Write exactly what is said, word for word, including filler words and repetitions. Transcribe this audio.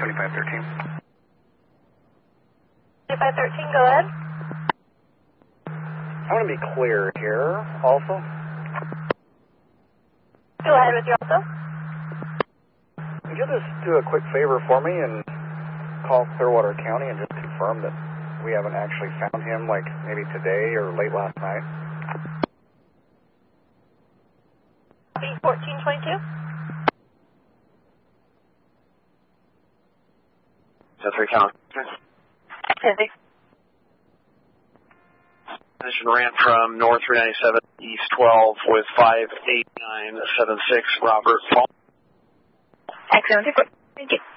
seventy-five thirteen. seventy-five thirteen, go ahead. I want to be clear here also. Go ahead with your also. Would you just do a quick favor for me and call Clearwater County and just confirm that we haven't actually found him, like maybe today or late last night? fourteen twenty-two. ten three count. Cindy. Position ran from north three ninety-seven, east twelve with five eight nine seven six, Robert Paul. Excellent. Thank you.